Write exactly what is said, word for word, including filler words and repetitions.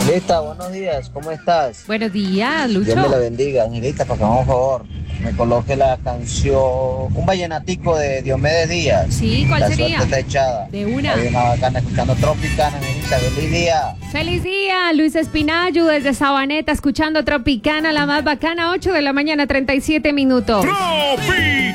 Angelita, buenos días, ¿cómo estás? Buenos días, Lucho. Dios me la bendiga, Angelita, para que por favor me coloque la canción, un vallenatico de Diomedes Díaz. Sí, ¿cuál la sería? Suerte está echada. De una. Hay una bacana escuchando Tropicana, Angelita, feliz día. Feliz día, Luis Espinayu desde Sabaneta, escuchando Tropicana, la más bacana, ocho de la mañana, treinta y siete minutos. Tropi.